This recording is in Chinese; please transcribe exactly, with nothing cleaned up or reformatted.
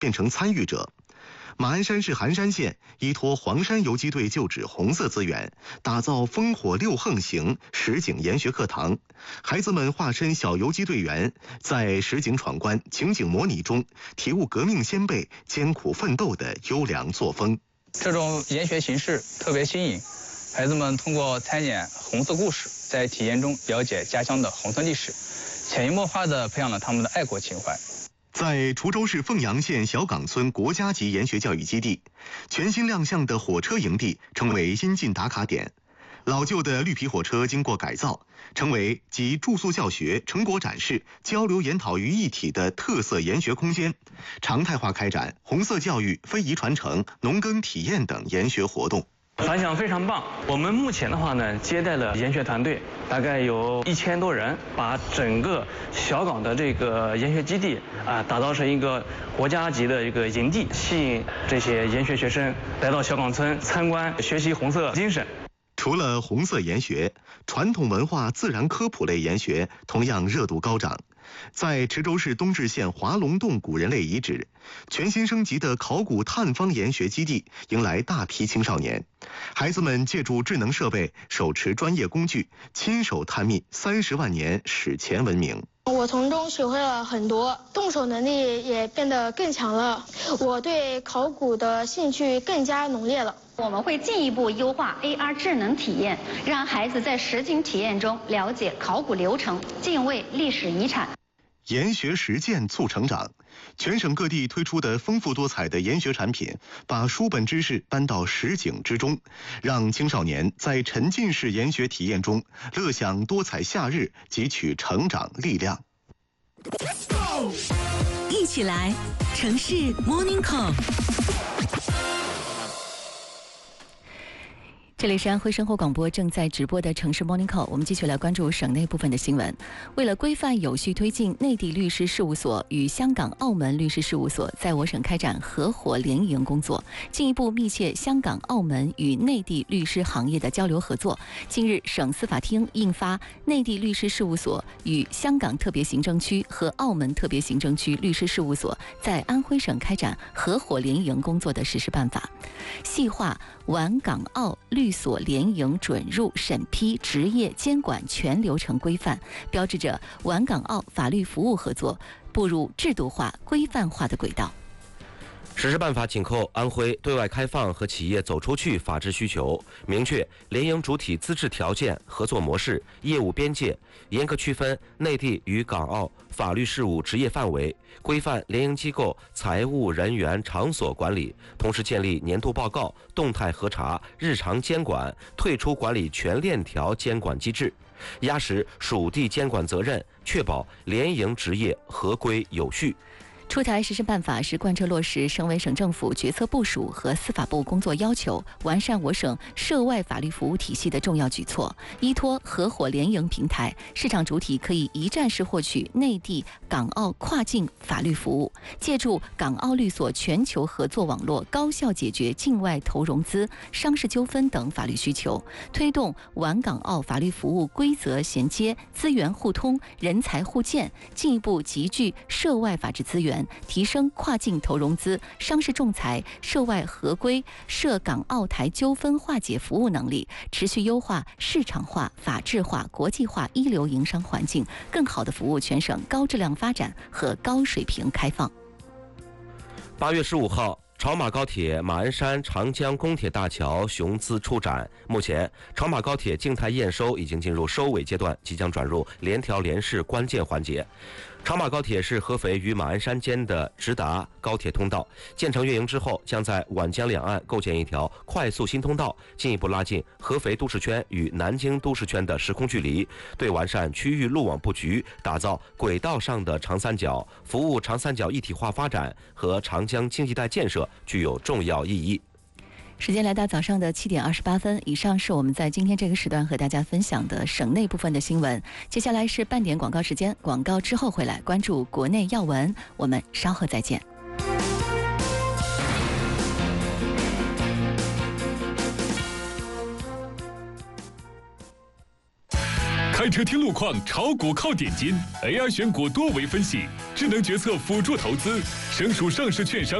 变成参与者。马鞍山市寒山县依托黄山游击队旧址红色资源，打造烽火六横型实景研学课堂。孩子们化身小游击队员，在实景闯关、情景模拟中，体悟革命先辈艰苦奋斗的优良作风。 这种研学形式特别新颖，孩子们通过参演红色故事，在体验中了解家乡的红色历史，潜移默化地培养了他们的爱国情怀。 在滁州市凤阳县小岗村国家级研学教育基地，全新亮相的火车营地成为新晋打卡点。老旧的绿皮火车经过改造，成为集住宿教学、成果展示、交流研讨于一体的特色研学空间，常态化开展红色教育、非遗传承、农耕体验等研学活动。 反响非常棒。我们目前的话呢，接待了研学团队，大概有一千多人，把整个小岗的这个研学基地啊，打造成一个国家级的一个营地，吸引这些研学学生来到小岗村参观，学习红色精神。 除了红色研学，传统文化自然科普类研学同样热度高涨。在池州市东至县华龙洞古人类遗址，全新升级的考古探方研学基地迎来大批青少年。孩子们借助智能设备，手持专业工具，亲手探秘三十万年史前文明。 我从中学会了很多，动手能力也变得更强了。我对考古的兴趣更加浓烈了。 我们会进一步优化 A R 智能体验，让孩子在实景体验中了解考古流程，敬畏历史遗产。 研学实践促成长，全省各地推出的丰富多彩的研学产品，把书本知识搬到实景之中，让青少年在沉浸式研学体验中乐享多彩夏日，汲取成长力量。 一起来，城市 Morning Call。这里是安徽生活广播正在直播的城市 Morning Call， 我们继续来关注省内部分的新闻。为了规范有序推进内地律师事务所与香港、澳门律师事务所在我省开展合伙联营工作，进一步密切香港、澳门与内地律师行业的交流合作。近日，省司法厅印发《内地律师事务所与香港特别行政区和澳门特别行政区律师事务所在安徽省开展合伙联营工作的实施办法》，细化皖港澳律所联营准入审批执业监管全流程规范，标志着皖港澳法律服务合作步入制度化、规范化的轨道。 实施办法紧扣安徽对外开放和企业走出去法治需求，明确联营主体资质条件、合作模式、业务边界，严格区分内地与港澳法律事务执业范围，规范联营机构财务、人员、场所管理，同时建立年度报告、动态核查、日常监管、退出管理全链条监管机制，压实属地监管责任，确保联营执业合规有序。 出台实施办法是贯彻落实省委省政府决策部署和司法部工作要求，完善我省涉外法律服务体系的重要举措。依托合伙联营平台，市场主体可以一站式获取内地、港澳跨境法律服务，借助港澳律所全球合作网络，高效解决境外投融资、商事纠纷等法律需求，推动皖港澳法律服务规则衔接、资源互通、人才互鉴，进一步集聚涉外法治资源，提升跨境投融资、商事仲裁、涉外合规、涉港澳台纠纷化解服务能力，持续优化市场化、法治化、国际化一流营商环境，更好地服务全省高质量发展和高水平开放。 八月十五号，长马高铁马鞍山长江公铁大桥雄姿出展。目前，长马高铁静态验收已经进入收尾阶段，即将转入联调联试关键环节。长马高铁是合肥与马鞍山间的直达高铁通道，建成运营之后，将在皖江两岸构建一条快速新通道，进一步拉近合肥都市圈与南京都市圈的时空距离，对完善区域路网布局、打造轨道上的长三角、服务长三角一体化发展和长江经济带建设具有重要意义。 时间来到早上的七点二十八分，以上是我们在今天这个时段和大家分享的省内部分的新闻。接下来是半点广告时间，广告之后回来关注国内要闻，我们稍后再见。 开车听路况，炒股靠点金 ，A I 选股多维分析， 智能决策辅助投资，省属上市券商。